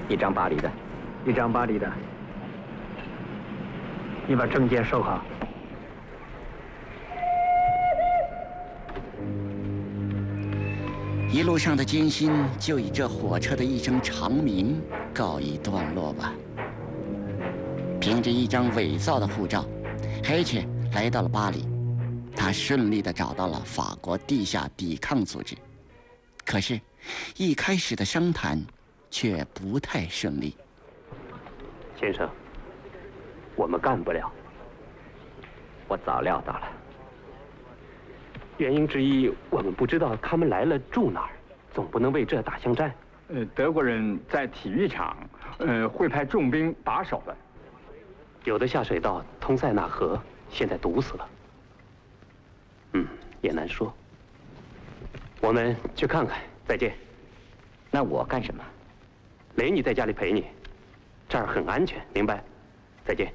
一张巴黎的， 一张巴黎的。你把证件收好。 一路上的艰辛就以这火车的一声长鸣告一段落吧。凭着一张伪造的护照，黑切来到了巴黎。他顺利地找到了法国地下抵抗组织，可是，一开始的商谈却不太顺利。 先生，我们干不了。 我早料到了。 原因之一，我们不知道他们来了住哪儿，总不能为这打巷战。 德国人在体育场，会派重兵把守的。 有的下水道通塞纳河，现在堵死了。也难说。我们去看看。再见。 那我干什么？ 雷尼在家里陪你，这儿很安全，明白？再见。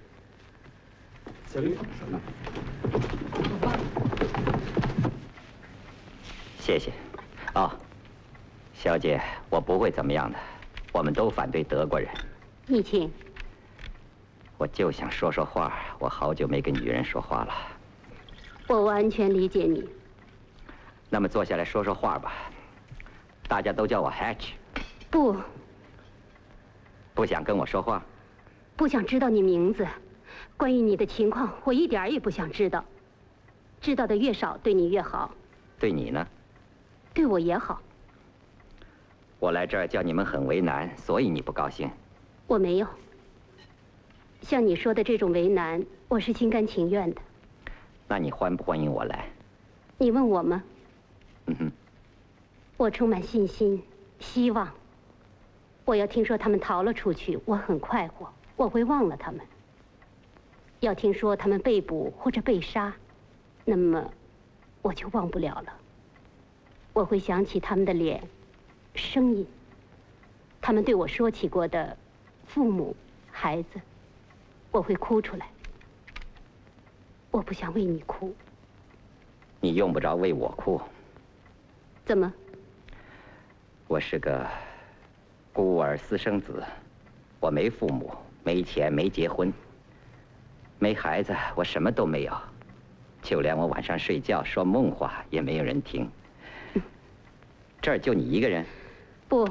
谢谢。哦，小姐，我不会怎么样的。我们都反对德国人。 你请。 我就想说说话，我好久没跟女人说话了。 我完全理解你。 那么坐下来说说话吧。大家都叫我 Hatch。 不。 不想跟我说话？ 不想知道你名字。关于你的情况，我一点也不想知道。知道的越少，对你越好。 对你呢？ 对我也好。 我来这儿叫你们很为难，所以你不高兴。 我没有。像你说的这种为难，我是心甘情愿的。 那你欢不欢迎我来？ 你问我吗？ 哼。 我充满信心，希望。我要听说他们逃了出去，我很快活，我会忘了他们。要听说他们被捕或者被杀，那么我就忘不了了。我会想起他们的脸、声音，他们对我说起过的父母、孩子，我会哭出来。我不想为你哭。 你用不着为我哭。 怎么？ 我是个孤儿私生子，我没父母，没钱，没结婚，没孩子，我什么都没有，就连我晚上睡觉说梦话也没有人听。这儿就你一个人？ 不。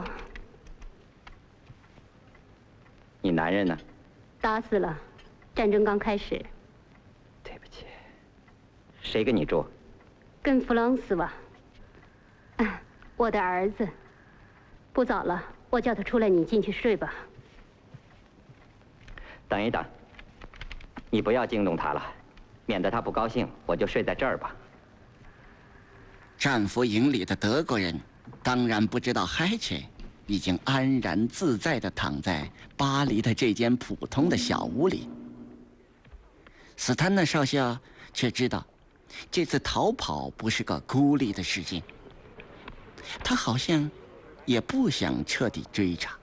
你男人呢？ 打死了，战争刚开始。 对不起。谁跟你住？ 跟弗朗斯瓦。我的儿子。不早了，我叫他出来，你进去睡吧。 等一等，你不要惊动他了，免得他不高兴，我就睡在这儿吧。 战俘营里的德国人当然不知道海切已经安然自在地躺在巴黎的这间普通的小屋里。斯坦纳少校却知道，这次逃跑不是个孤立的事情，他好像也不想彻底追查。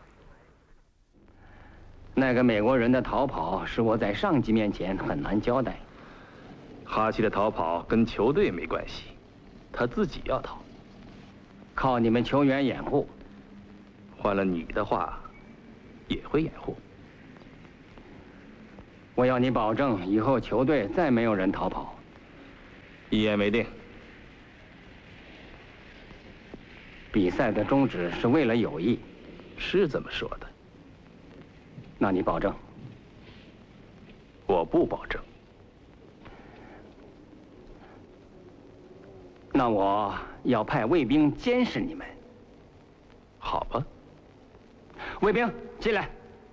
那个美国人的逃跑是我在上级面前很难交代。 哈奇的逃跑跟球队没关系，他自己要逃， 靠你们球员掩护。 换了你的话，也会掩护。 我要你保证，以后球队再没有人逃跑。 一言为定。 比赛的宗旨是为了友谊， 是这么说的。 那你保证？ 我不保证。 那我要派卫兵监视你们。 好吧。 卫兵进来。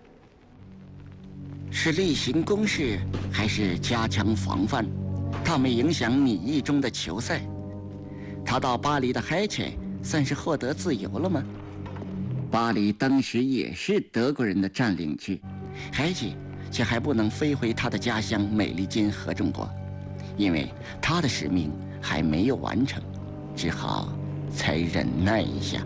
是例行公事，还是加强防范？它没影响你意中的球赛。他到巴黎的海切算是获得自由了吗？巴黎当时也是德国人的占领区，海切却还不能飞回他的家乡美利坚合众国，因为他的使命还没有完成，只好再忍耐一下。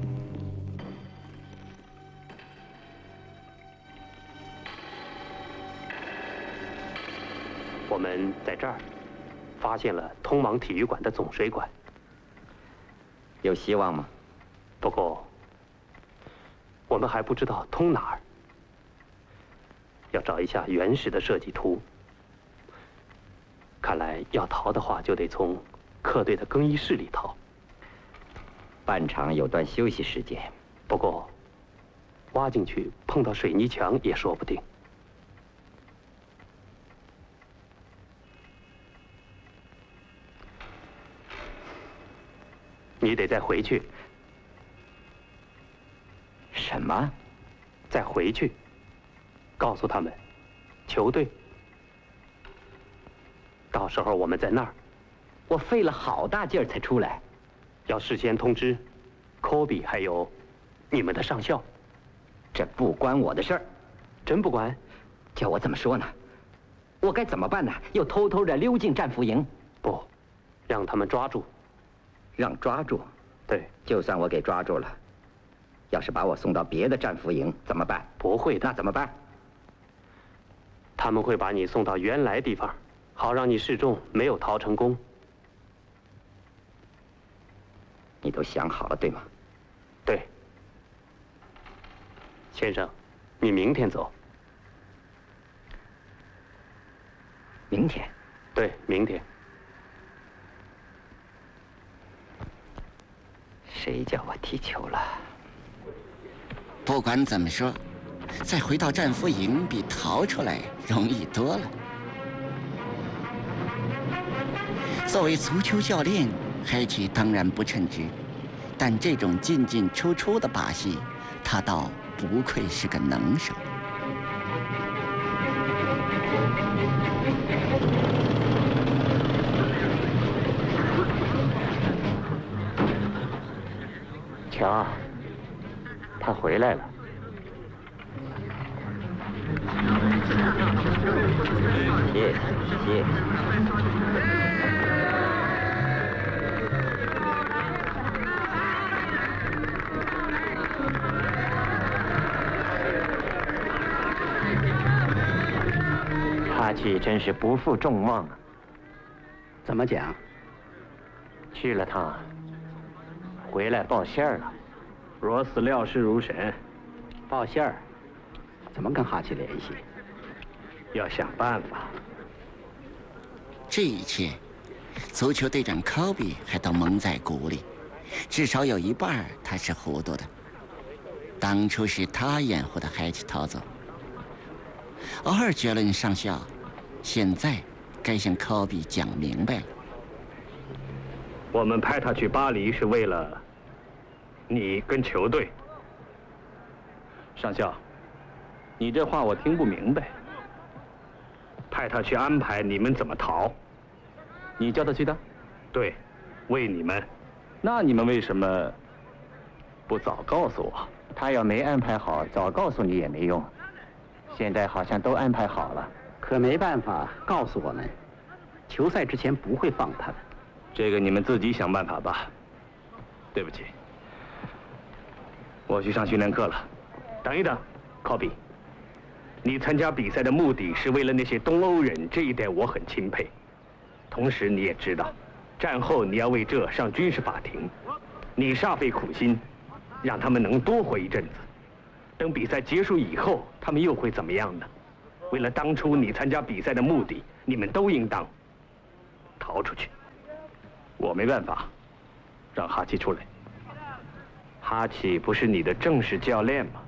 我们在这儿发现了通往体育馆的总水管。 有希望吗？ 不过， 我们还不知道通哪儿，要找一下原始的设计图。看来要逃的话，就得从客队的更衣室里逃。 半场有段休息时间， 不过挖进去碰到水泥墙也说不定。你得再回去。 什么？ 再回去，告诉他们，球队。到时候我们在那儿。 我费了好大劲儿才出来， 要事先通知科比还有你们的上校。 这不关我的事儿。 真不管？ 叫我怎么说呢？我该怎么办呢？又偷偷的溜进战俘营？ 不，让他们抓住。 让抓住？ 对。 就算我给抓住了，要是把我送到别的战俘营怎么办？ 不会的。 那怎么办？ 他们会把你送到原来地方，好让你示众没有逃成功。 你都想好了，对吗？ 对。先生，你明天走。 明天？ 对，明天。 谁叫我踢球了？ 不管怎么说，再回到战俘营比逃出来容易多了。作为足球教练，海奇当然不称职，但这种进进出出的把戏，他倒不愧是个能手。 瞧，他回来了。 谢谢。 哈奇真是不负众望啊！怎么讲？去了趟，回来报信儿了。 罗斯料事如神， 报信儿，怎么跟哈奇联系？ 要想办法。 这一切，足球队长科比还都蒙在鼓里，至少有一半他是糊涂的。当初是他掩护的海奇逃走。偶尔觉伦上校，现在该向科比讲明白了。 我们派他去巴黎是为了你跟球队。上校，你这话我听不明白。派他去安排你们怎么逃。 你叫他去的？ 对，为你们。 那你们为什么不早告诉我？ 他要没安排好，早告诉你也没用。现在好像都安排好了，可没办法告诉我们。球赛之前不会放他的。 这个你们自己想办法吧。对不起，我去上训练课了。等一等，科比，你参加比赛的目的是为了那些东欧人，这一点我很钦佩。同时你也知道，战后你要为这上军事法庭。你煞费苦心，让他们能多活一阵子。等比赛结束以后，他们又会怎么样呢？为了当初你参加比赛的目的，你们都应当逃出去。我没办法让哈奇出来。哈奇不是你的正式教练吗？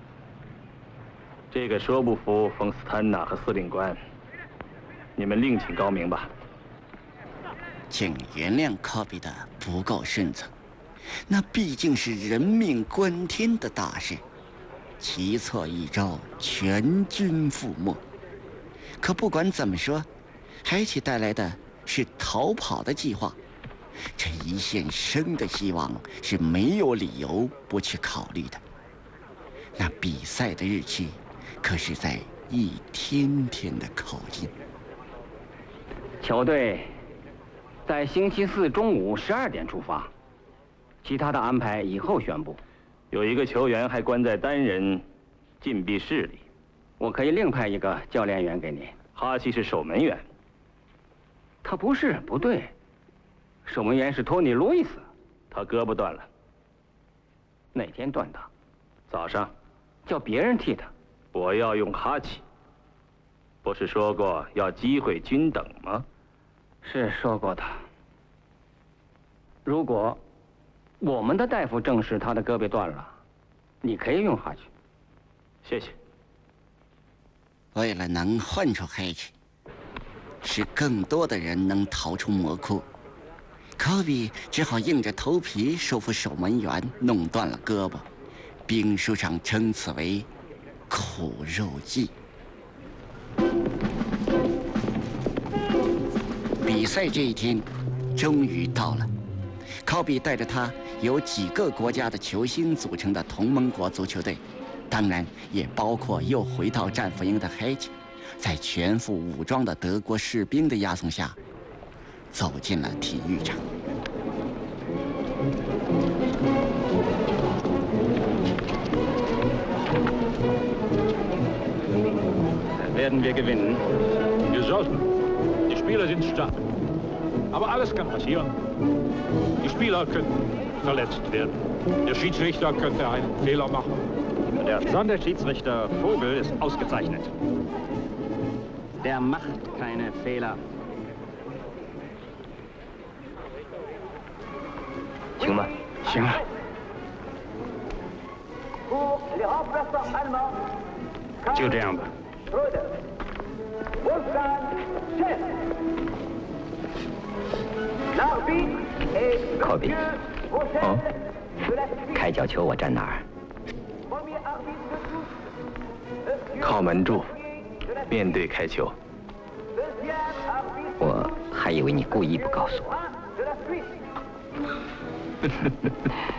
这个说不服冯斯坦纳和司令官，你们另请高明吧。 请原谅科比的不够顺从，那毕竟是人命关天的大事，棋错一招，全军覆没。可不管怎么说，海奇带来的是逃跑的计划，这一线生的希望是没有理由不去考虑的。那比赛的日期可是在一天天的靠近。 球队在星期四中午12点出发，其他的安排以后宣布。 有一个球员还关在单人禁闭室里。 我可以另派一个教练员给你。 哈奇是守门员。 他不是，不对，守门员是托尼·路易斯。 他胳膊断了。 哪天断的？ 早上， 叫别人替他。 我要用哈奇。不是说过要机会均等吗？ 是说过的。如果我们的大夫证实他的胳膊断了，你可以用哈奇。 谢谢。 为了能换出黑去，使更多的人能逃出魔窟，科比只好硬着头皮说服守门员弄断了胳膊。兵书上称此为苦肉计。比赛这一天终于到了，科比带着他由几个国家的球星组成的同盟国足球队，当然也包括又回到战俘营的黑奇，在全副武装的德国士兵的押送下，走进了体育场。 Werden wir gewinnen? Wir sollten. Die Spieler sind stark. Aber alles kann passieren. Die Spieler könnten verletzt werden. Der Schiedsrichter könnte einen Fehler machen. Der Sonderschiedsrichter Vogel ist ausgezeichnet. Der macht keine Fehler. 行吗？ 行了。 就这样吧。 科比， 哦， 开角球我站哪儿？ 靠门柱，面对开球。 我还以为你故意不告诉我。